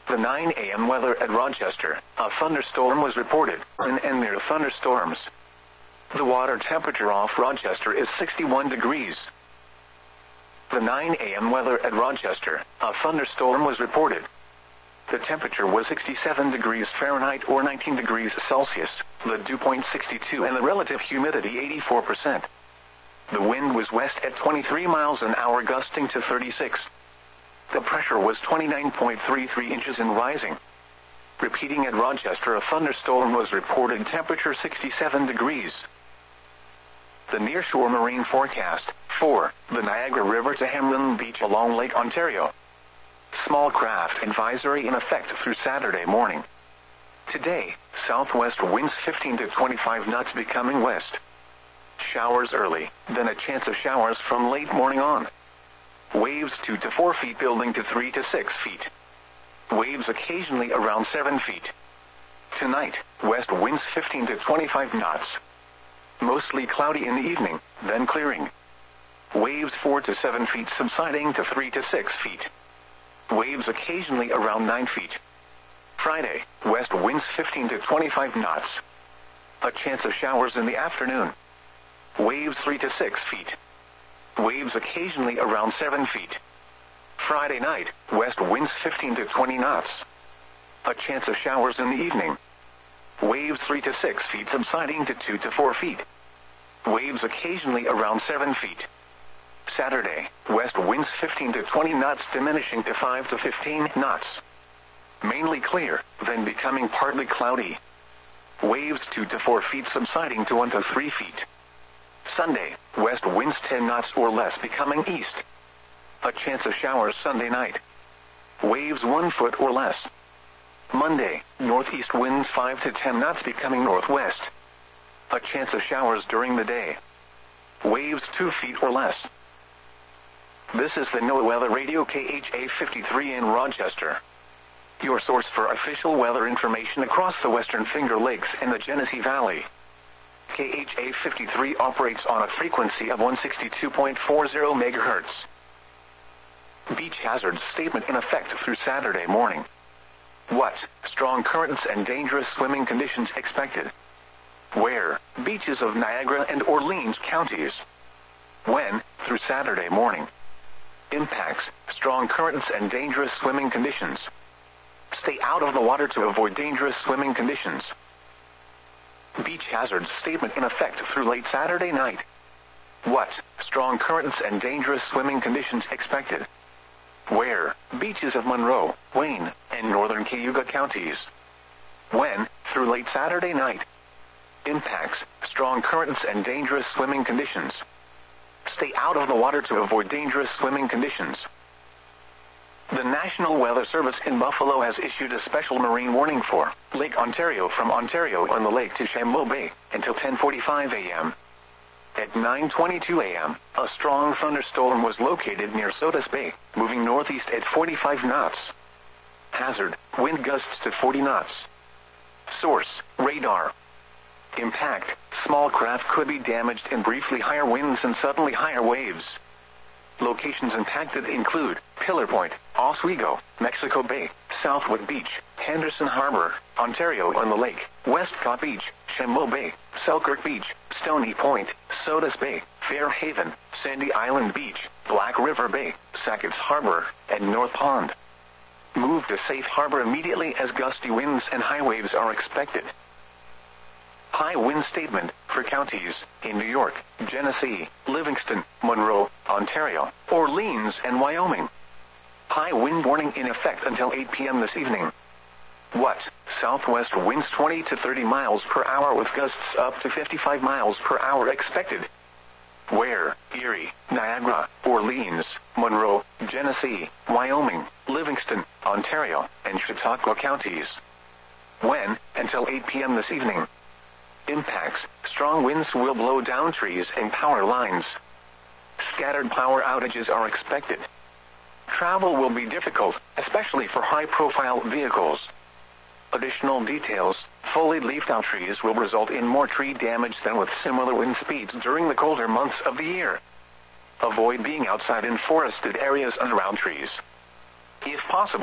The 9 a.m. weather at Rochester. A thunderstorm was reported, and near thunderstorms. The water temperature off Rochester is 61 degrees. The 9 a.m. weather at Rochester. A thunderstorm was reported. The temperature was 67 degrees Fahrenheit or 19 degrees Celsius, the dew point 62 and the relative humidity 84%. The wind was west at 23 miles an hour gusting to 36. The pressure was 29.33 inches and rising. Repeating at Rochester, a thunderstorm was reported, temperature 67 degrees. The nearshore marine forecast. 4. The Niagara River to Hamlin Beach along Lake Ontario. Small craft advisory in effect through Saturday morning. Today, southwest winds 15 to 25 knots becoming west. Showers early, then a chance of showers from late morning on. Waves 2 to 4 feet building to 3 to 6 feet. Waves occasionally around 7 feet. Tonight, west winds 15 to 25 knots. Mostly cloudy in the evening, then clearing. Waves 4 to 7 feet subsiding to 3 to 6 feet. Waves occasionally around 9 feet. Friday, west winds 15 to 25 knots. A chance of showers in the afternoon. Waves 3 to 6 feet. Waves occasionally around 7 feet. Friday night, west winds 15 to 20 knots. A chance of showers in the evening. Waves 3 to 6 feet subsiding to 2 to 4 feet. Waves occasionally around 7 feet. Saturday, west winds 15 to 20 knots diminishing to 5 to 15 knots. Mainly clear, then becoming partly cloudy. Waves 2 to 4 feet subsiding to 1 to 3 feet. Sunday, west winds 10 knots or less becoming east. A chance of showers Sunday night. Waves 1 foot or less. Monday, northeast winds 5 to 10 knots becoming northwest. A chance of showers during the day. Waves 2 feet or less. This is the NOAA Weather Radio KHA 53 in Rochester. Your source for official weather information across the Western Finger Lakes and the Genesee Valley. KHA 53 operates on a frequency of 162.40 MHz. Beach hazards statement in effect through Saturday morning. What? Strong currents and dangerous swimming conditions expected. Where? Beaches of Niagara and Orleans counties. When? Through Saturday morning. Impacts: strong currents and dangerous swimming conditions. Stay out of the water to avoid dangerous swimming conditions. Beach hazards statement in effect through late Saturday night. What? Strong currents and dangerous swimming conditions expected. Where? Beaches of Monroe, Wayne, and northern Cayuga counties. When? Through late Saturday night. Impacts: strong currents and dangerous swimming conditions. Stay out of the water to avoid dangerous swimming conditions. The National Weather Service in Buffalo has issued a special marine warning for Lake Ontario from Ontario on the lake to Chambeau Bay until 10:45 a.m. At 9:22 a.m., a strong thunderstorm was located near Sodus Bay, moving northeast at 45 knots. Hazard: wind gusts to 40 knots. Source: radar. Impact: small craft could be damaged in briefly higher winds and suddenly higher waves. Locations impacted include Pillar Point, Oswego, Mexico Bay, Southwood Beach, Henderson Harbor, Ontario on the Lake, Westcott Beach, Chambeau Bay, Selkirk Beach, Stony Point, Sodus Bay, Fairhaven, Sandy Island Beach, Black River Bay, Sackett's Harbor, and North Pond. Move to safe harbor immediately as gusty winds and high waves are expected. High wind statement for counties in New York, Genesee, Livingston, Monroe, Ontario, Orleans, and Wyoming. High wind warning in effect until 8 p.m. this evening. What? Southwest winds 20 to 30 miles per hour with gusts up to 55 miles per hour expected. Where? Erie, Niagara, Orleans, Monroe, Genesee, Wyoming, Livingston, Ontario, and Chautauqua counties. When? Until 8 p.m. this evening. Impacts: strong winds will blow down trees and power lines. Scattered power outages are expected. Travel will be difficult, especially for high-profile vehicles. Additional details: fully leafed-out trees will result in more tree damage than with similar wind speeds during the colder months of the year. Avoid being outside in forested areas and around trees. If possible,